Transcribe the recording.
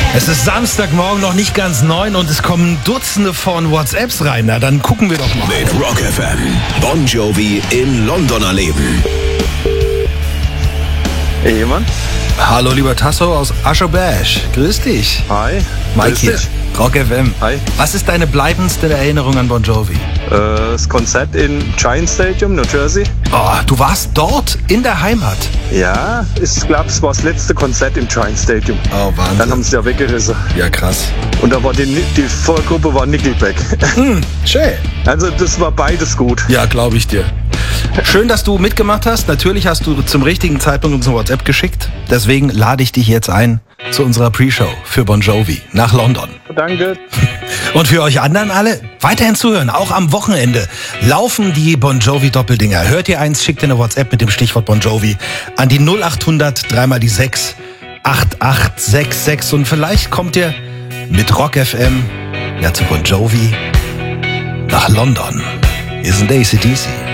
Es ist Samstagmorgen, noch nicht ganz 9 und es kommen Dutzende von WhatsApps rein. Na, dann gucken wir doch mal. Mit Rock FM. Bon Jovi in London erleben. Hey, Mann. Hallo, lieber Tasso aus Ascherbash. Grüß dich. Hi. Mike Grüß hier. dich. Rock FM. Hi. Was ist deine bleibendste Erinnerung an Bon Jovi? Das Konzert in Giant Stadium, New Jersey. Oh, du warst dort in der Heimat. Ja, ich glaube, es war das letzte Konzert im Giant Stadium. Oh, Wahnsinn. Dann haben sie ja weggerissen. Ja, krass. Und da war die Vorgruppe war Nickelback. Schön. Also das war beides gut. Ja, glaube ich dir. Schön, dass du mitgemacht hast. Natürlich hast du zum richtigen Zeitpunkt uns eine WhatsApp geschickt. Deswegen lade ich dich jetzt ein zu unserer Pre-Show für Bon Jovi nach London. Danke. Und für euch anderen alle, weiterhin zuhören. Auch am Wochenende laufen die Bon Jovi Doppeldinger. Hört ihr eins, schickt ihr eine WhatsApp mit dem Stichwort Bon Jovi an die 0800 3 mal die 6 8866. Und vielleicht kommt ihr mit Rock FM ja zu Bon Jovi nach London. Hier sind AC/DC.